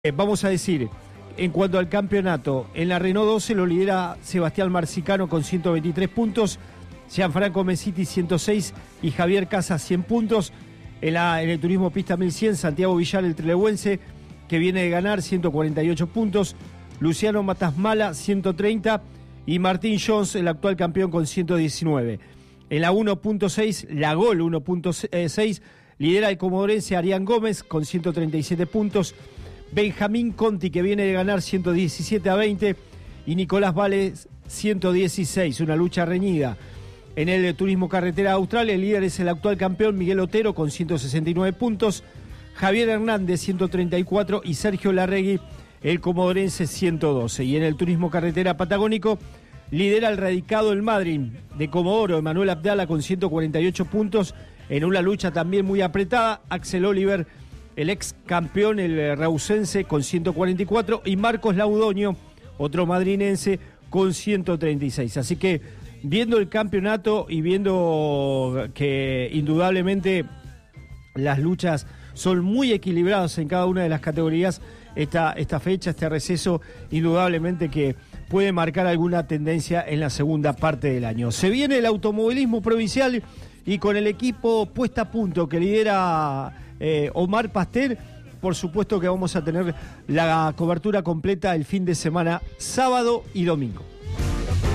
Vamos a decir, en cuanto al campeonato, en la Renault 12 lo lidera Sebastián Marcicano con 123 puntos, Gianfranco Mesiti 106 y Javier Casas 100 puntos. En el Turismo Pista 1100, Santiago Villar, el trelewense, que viene de ganar 148 puntos, Luciano Matasmala 130 y Martín Jones, el actual campeón, con 119. En la 1.6, la Gol 1.6, lidera el comodorense Arián Gómez con 137 puntos, Benjamín Conti, que viene de ganar 117-20, y Nicolás Vales 116, una lucha reñida. En el Turismo Carretera Austral, el líder es el actual campeón Miguel Otero con 169 puntos, Javier Hernández 134 y Sergio Larregui, el comodorense, 112. Y en el Turismo Carretera Patagónico lidera el radicado el Madryn de Comodoro, Emanuel Abdala, con 148 puntos, en una lucha también muy apretada, Axel Oliver, el ex campeón, el reusense, con 144, y Marcos Laudoño, otro madrinense, con 136. Así que, viendo el campeonato y viendo que indudablemente las luchas son muy equilibradas en cada una de las categorías, esta fecha, este receso, indudablemente que puede marcar alguna tendencia en la segunda parte del año. Se viene el automovilismo provincial y con el equipo puesta a punto que lidera Omar Pastel, por supuesto que vamos a tener la cobertura completa el fin de semana, sábado y domingo.